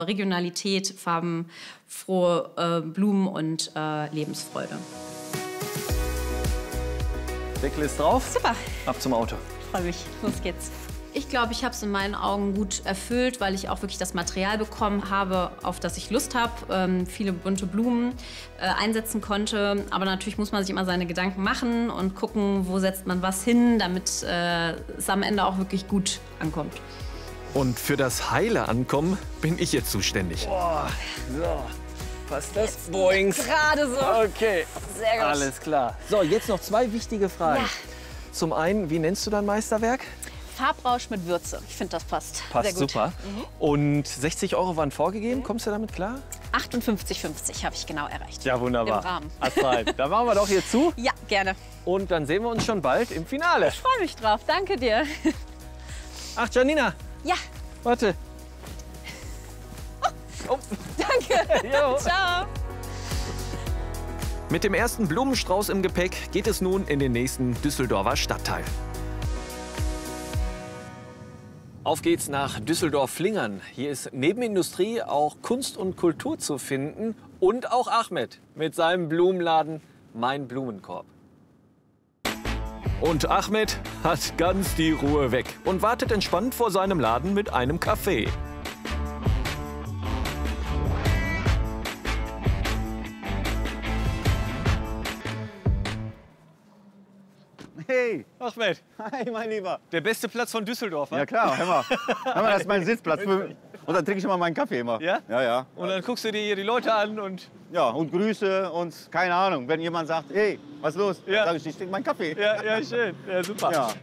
Regionalität, farbenfrohe Blumen und Lebensfreude. Deckel ist drauf. Super. Ab zum Auto. Freue mich. Los geht's. Ich glaube, ich habe es in meinen Augen gut erfüllt, weil ich auch wirklich das Material bekommen habe, auf das ich Lust habe, viele bunte Blumen einsetzen konnte. Aber natürlich muss man sich immer seine Gedanken machen und gucken, wo setzt man was hin, damit es am Ende auch wirklich gut ankommt. Und für das heile Ankommen bin ich jetzt zuständig. Boah, so. Passt das? Boings. Gerade so. Okay. Sehr gut. Alles klar. So, jetzt noch zwei wichtige Fragen. Ja. Zum einen, wie nennst du dein Meisterwerk? Farbrausch mit Würze. Ich finde, das passt. Passt sehr gut. super. Und 60 € waren vorgegeben. Kommst du damit klar? 58,50 habe ich genau erreicht. Ja, wunderbar. Im Rahmen. Astral. Dann machen wir doch hier zu. Ja, gerne. Und dann sehen wir uns schon bald im Finale. Ich freue mich drauf. Danke dir. Ach, Janina. Ja. Warte. Oh. Danke. Jo. Ciao. Mit dem ersten Blumenstrauß im Gepäck geht es nun in den nächsten Düsseldorfer Stadtteil. Auf geht's nach Düsseldorf-Flingern. Hier ist neben Industrie auch Kunst und Kultur zu finden. Und auch Ahmed mit seinem Blumenladen Mein Blumenkorb. Und Ahmed hat ganz die Ruhe weg und wartet entspannt vor seinem Laden mit einem Kaffee. Hey, Ahmed, hi, mein Lieber. der beste Platz von Düsseldorf, Ja klar, hör mal. Hör mal, das ist mein Sitzplatz. Und dann trinke ich immer meinen Kaffee immer. Ja? Ja, ja. Und dann guckst du dir hier die Leute an und... Ja, und Grüße und keine Ahnung. Wenn jemand sagt, hey, was ist los? Ja. Dann sage ich trinke meinen Kaffee. Ja, schön. Ja, super. Ja.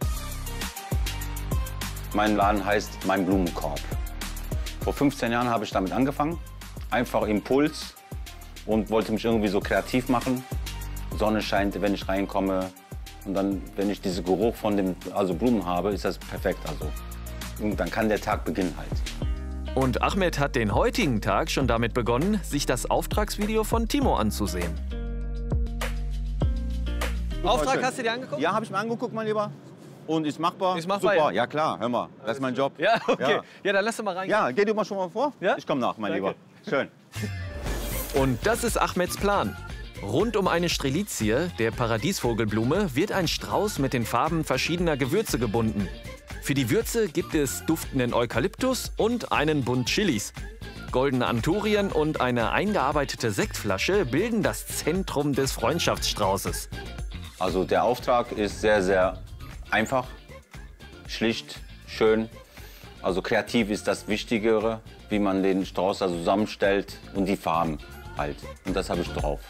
Mein Laden heißt Mein Blumenkorb. Vor 15 Jahren habe ich damit angefangen. Einfach Impuls und wollte mich irgendwie so kreativ machen. Sonne scheint, wenn ich reinkomme. Und dann, wenn ich diesen Geruch von den Blumen habe, ist das perfekt. Und dann kann der Tag beginnen halt. Und Ahmed hat den heutigen Tag schon damit begonnen, sich das Auftragsvideo von Timo anzusehen. Auftrag hast du dir angeguckt? Ja, habe ich mir angeguckt, mein Lieber. Und ist machbar. Ist machbar, Super, ja. ja klar, hör mal. Das ist mein Job. Ja, okay. Ja, Ja, dann lass doch mal rein. ja geh du mal schon mal vor. Ja? Ich komme nach, mein Danke. Lieber. Schön. Und das ist Ahmeds Plan. Rund um eine Strelizie, der Paradiesvogelblume, wird ein Strauß mit den Farben verschiedener Gewürze gebunden. Für die Würze gibt es duftenden Eukalyptus und einen Bund Chilis. Goldene Anturien und eine eingearbeitete Sektflasche bilden das Zentrum des Freundschaftsstraußes. Also der Auftrag ist sehr, sehr einfach, schlicht, schön. Also kreativ ist das Wichtigere, wie man den Strauß zusammenstellt und die Farben halt. Und das habe ich drauf.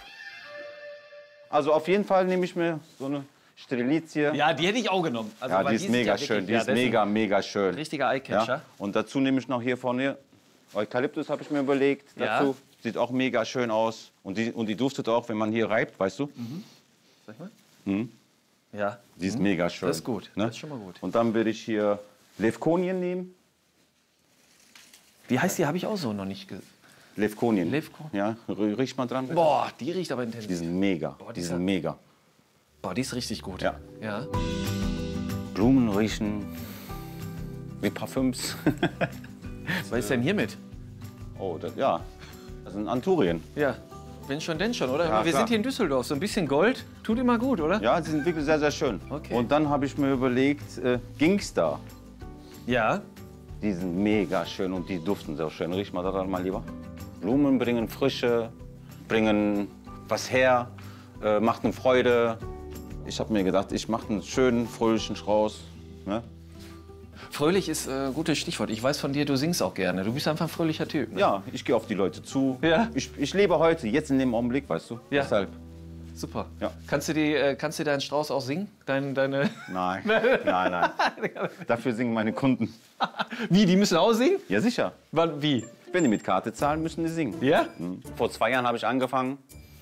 Also auf jeden Fall nehme ich mir so eine Strelizie. Ja, die hätte ich auch genommen. Also, Ja, weil die ist sind mega wirklich- schön. Die ja, ist das mega, mega schön. ein richtiger Eyecatcher. Ja? Und dazu nehme ich noch hier vorne Eukalyptus, habe ich mir überlegt. Ja. Dazu sieht auch mega schön aus. Und die duftet auch, wenn man hier reibt, weißt du? Sag mal. Mhm. Ja, Die ist mega schön. das ist gut. Ne? Das ist schon mal gut. Und dann würde ich hier Levkonien nehmen. Wie heißt die? Habe ich auch so noch nicht gesehen. Levkonien. Levkonien. Ja, riech mal dran. Bitte. Boah, die riecht aber intensiv. Die sind mega. Boah, Die sind mega. Boah, die ist richtig gut. Ja. Ja. Blumen riechen wie Parfüms. Was ist denn hiermit? Oh, ja. Das sind Anturien. Ja. Wenn schon, denn schon, oder? Ja, Aber wir klar. sind hier in Düsseldorf. So ein bisschen Gold tut immer gut, oder? Ja, die sind wirklich sehr, sehr schön. Okay. Und dann habe ich mir überlegt, Gingstar. Ja. Die sind mega schön und die duften sehr schön. Riech mal daran, mal lieber. Blumen bringen Frische, bringen was her, macht eine Freude. Ich habe mir gedacht, ich mache einen schönen, fröhlichen Strauß. Ne? Fröhlich ist ein gutes Stichwort. Ich weiß von dir, du singst auch gerne. Du bist einfach ein fröhlicher Typ. Ne? Ja, ich gehe auf die Leute zu. Ja. Ich lebe heute, jetzt in dem Augenblick, weißt du. Ja. Deshalb. Super. Ja. Kannst du deinen Strauß auch singen? Deine Nein, nein, nein. Dafür singen meine Kunden. Wie, die müssen auch singen? Ja, sicher. Wann, wie? Wenn die mit Karte zahlen, müssen die singen. Ja? Vor 2 Jahren habe ich angefangen.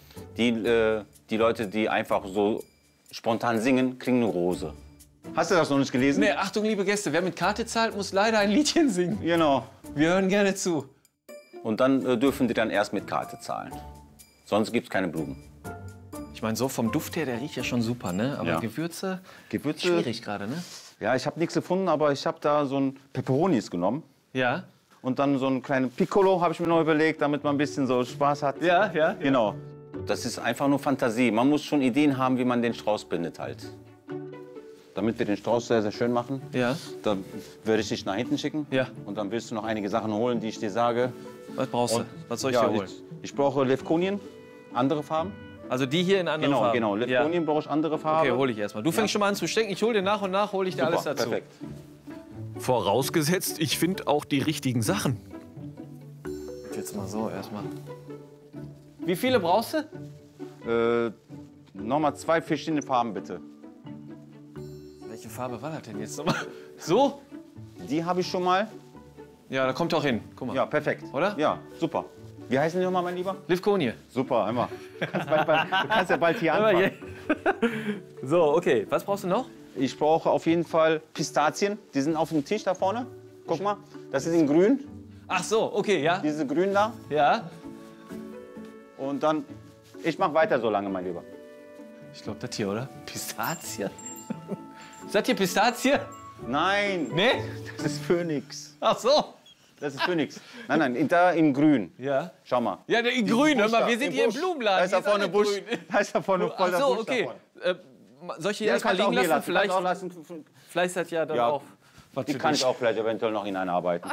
Die Leute, die einfach so spontan singen, kriegen eine Rose. Hast du das noch nicht gelesen? Nee, Achtung, liebe Gäste, wer mit Karte zahlt, muss leider ein Liedchen singen. Genau. Wir hören gerne zu. Und dann dürfen die dann erst mit Karte zahlen. Sonst gibt es keine Blumen. Ich meine, so vom Duft her, der riecht ja schon super, ne? Aber Ja. Gewürze, Gewürze? schwierig gerade, ne? Ja, ich habe nichts gefunden, aber ich habe da so ein Peperonis genommen. Ja. Und dann so einen kleinen Piccolo habe ich mir noch überlegt, damit man ein bisschen so Spaß hat. Ja, ja. Genau. Das ist einfach nur Fantasie. Man muss schon Ideen haben, wie man den Strauß bindet halt. Damit wir den Strauß sehr, sehr schön machen, Ja. dann würde ich dich nach hinten schicken. Ja. Und dann willst du noch einige Sachen holen, die ich dir sage. Was brauchst du? Und, Was soll ich dir holen? Ich brauche Levkonien, andere Farben. Also die hier in anderen Farben? Genau. Levkonien brauche ich andere Farben. Okay, hole ich erstmal. Du fängst schon mal an zu stecken. Ich hole dir nach und nach, hole ich dir alles dazu. Perfekt. Vorausgesetzt, ich finde auch die richtigen Sachen. Jetzt mal so erstmal. Wie viele brauchst du? Nochmal 2 verschiedene Farben, bitte. Welche Farbe war das denn jetzt nochmal? So? Die habe ich schon mal. Ja, da kommt auch hin. Guck mal. Ja, perfekt. Oder? Ja, super. Wie heißen die nochmal, mein Lieber? Livkonie. Super, einmal. Du kannst ja bald hier anfangen. So, okay. Was brauchst du noch? Ich brauche auf jeden Fall Pistazien. Die sind auf dem Tisch da vorne. Guck mal, das ist in grün. Ach so, okay, ja. Diese grün da. Ja. Und dann, ich mache weiter so lange, mein Lieber. Ich glaube, das hier, oder? Pistazie. Ist das hier Pistazie? Nein, Nee? das ist Phönix. Ach so. Das ist Phönix. Nein, da in grün. Ja. Schau mal. Ja, in grün. Hör mal, wir sind hier im Busch. Blumenladen. Da ist da Hier vorne alles Busch. grün. Da ist da vorne voll der Ach so, Busch. okay. Da vorne. Soll ich hier Ja, erstmal kannst du auch liegen hier lassen? lassen. Kannst du auch Vielleicht, lassen. vielleicht ist das ja dann Ja. auch was Die für kann dich. ich auch vielleicht eventuell noch hineinarbeiten.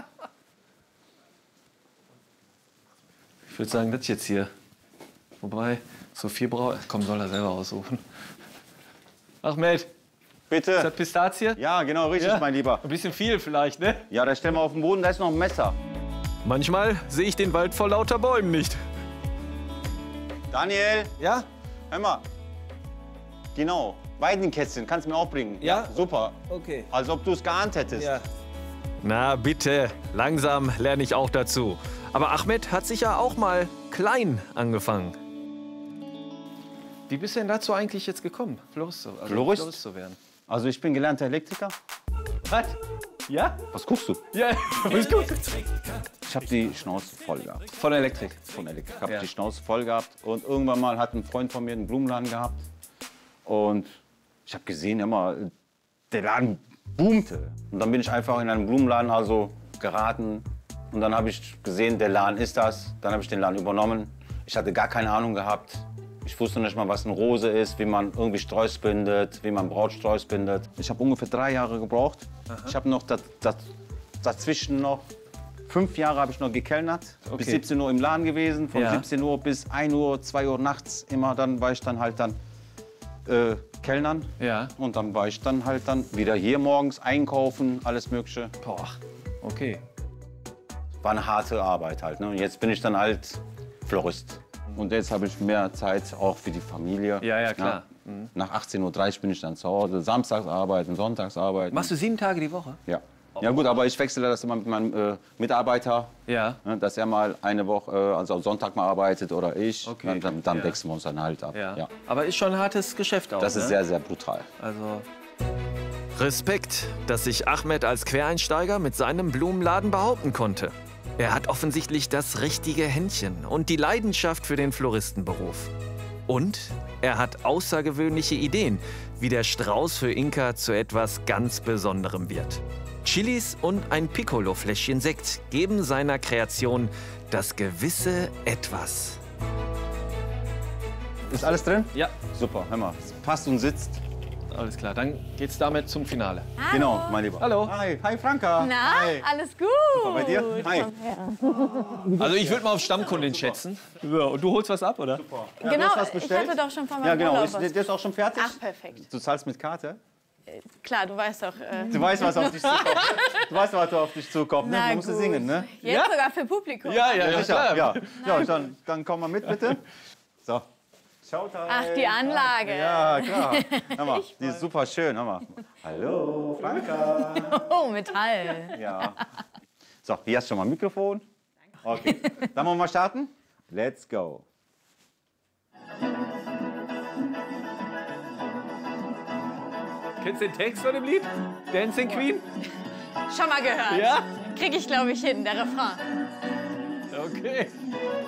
Ich würde sagen, das jetzt hier. Wobei, so viel brauche ich. Komm, soll er selber aussuchen. Ahmed, ist Bitte. das Pistazie? Ja, genau, richtig, Ja. mein Lieber. Ein bisschen viel vielleicht, ne? Ja, da stellen wir auf den Boden, da ist noch ein Messer. Manchmal sehe ich den Wald vor lauter Bäumen nicht. Daniel, Ja? hör mal. Genau, Weidenkästchen, kannst du mir auch bringen. Ja. Super. Okay. Als ob du es geahnt hättest. Ja. Na bitte, langsam lerne ich auch dazu. Aber Ahmed hat sich ja auch mal klein angefangen. Wie bist du denn dazu eigentlich jetzt gekommen, Florist zu werden? Also ich bin gelernter Elektriker. Was? Ja? Was guckst du? Ja, ist gut. Ich habe die Schnauze voll gehabt Von der Elektrik. von Elektrik. Ich habe Ja. die Schnauze voll gehabt. Und irgendwann mal hat ein Freund von mir einen Blumenladen gehabt. Und ich habe gesehen, immer, der Laden boomte. Und dann bin ich einfach in einen Blumenladen also geraten. Und dann habe ich gesehen, der Laden ist das. Dann habe ich den Laden übernommen. Ich hatte gar keine Ahnung gehabt. Ich wusste nicht mal, was eine Rose ist, wie man irgendwie Sträuß bindet, wie man Brautsträuß bindet. Ich habe ungefähr 3 Jahre gebraucht. Ich habe noch dazwischen noch 5 Jahre habe ich noch gekellnert. Okay. Bis 17 Uhr im Laden gewesen. Von Ja. 17 Uhr bis 1 Uhr, 2 Uhr nachts immer. Dann war ich dann halt Kellnern. Ja. Und dann war ich dann halt wieder hier morgens einkaufen, alles Mögliche. Boah, okay. War eine harte Arbeit halt. Ne? Und jetzt bin ich dann halt Florist. Und jetzt habe ich mehr Zeit auch für die Familie. Ja, klar. Nach 18:30 Uhr bin ich dann zu Hause. Samstags arbeiten, sonntags arbeiten. Machst du 7 Tage die Woche? Ja. Ja gut, aber ich wechsle das immer mit meinem Mitarbeiter, Ja. ne, dass er mal eine Woche, also am Sonntag mal arbeitet oder ich. Okay. Dann Ja. wechseln wir uns dann halt ab. Ja. Ja. Aber ist schon ein hartes Geschäft auch, Das ne? ist sehr, sehr brutal. Also, Respekt, dass sich Ahmed als Quereinsteiger mit seinem Blumenladen behaupten konnte. Er hat offensichtlich das richtige Händchen und die Leidenschaft für den Floristenberuf. Und er hat außergewöhnliche Ideen, wie der Strauß für Inka zu etwas ganz Besonderem wird. Chilis und ein Piccolo-Fläschchen Sekt geben seiner Kreation das gewisse Etwas. Ist alles drin? ja, Super, hör mal. Es passt und sitzt. alles klar. Dann geht's damit zum Finale. Genau, mein Lieber. Hallo. Hi, hi Franka. Na, Hi. alles gut. Bei dir? Hi. Also ich würde mal auf Stammkundin schätzen. So, und du holst was ab, oder? Ja, Genau, du hast was ich bestellt? hatte doch schon von meinem Ja, genau. Urlaub Ist, was. der ist auch schon fertig? Ach, perfekt. Du zahlst mit Karte? Klar, du weißt doch. Du weißt, was auf dich zukommt. Du weißt, was auf dich zukommt. Ne? Na Du musst gut. singen, ne? Jetzt Ja? sogar für Publikum. Ja, Sicher, ja. Ja, dann komm mal mit, bitte. So. Showtime. Ach, die Anlage. Ja, klar. Hör mal, die ist super schön. Hör mal. Hallo, Franka. Oh, Metall. Ja. So, hier hast du schon mal ein Mikrofon. Okay. Dann wollen wir mal starten? Let's go. Kennst du den Text von dem Lied? Dancing Queen? Schon mal gehört. Ja? Krieg ich, glaube ich, hin, der Refrain. Okay.